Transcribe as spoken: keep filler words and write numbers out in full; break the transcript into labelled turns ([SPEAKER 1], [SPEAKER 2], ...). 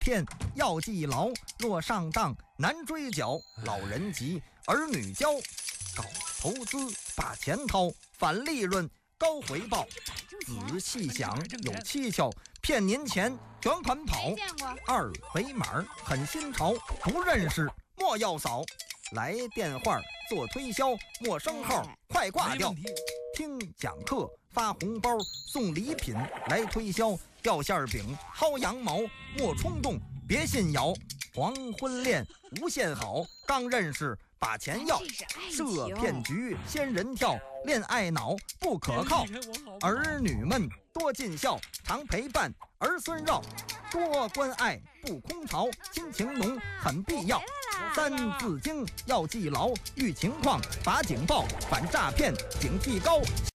[SPEAKER 1] 骗要记牢，若上当难追缴。老人急，儿女教，搞投资把钱掏，返利润高回报。仔细想有蹊跷，骗您钱卷款跑。二维码很新潮，不认识莫要扫。来电话做推销，陌生号快挂掉。听讲课发红包，送礼品来推销。掉馅饼薅羊毛，莫冲动别信谣。黄昏恋无限好，刚认识把钱要。设骗局仙人跳，恋爱脑不可靠。儿女们多尽孝，常陪伴儿孙绕。多关爱不空巢，亲情浓很必要。三字经要记牢，遇情况把警报，反诈骗警惕高。